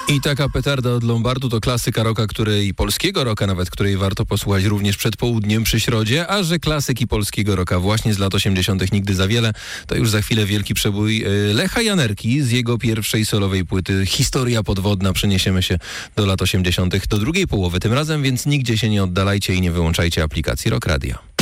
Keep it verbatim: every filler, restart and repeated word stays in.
I taka petarda od Lombardu to klasyka rocka, której polskiego rocka nawet, której warto posłuchać również przed południem przy środzie, a że klasyki polskiego rocka właśnie z lat osiemdziesiątych nigdy za wiele, to już za chwilę wielki przebój Lecha Janerki z jego pierwszej solowej płyty Historia podwodna. Przeniesiemy się do lat osiemdziesiątych, do drugiej połowy tym razem, więc nigdzie się nie oddalajcie i nie wyłączajcie aplikacji Rock Radio.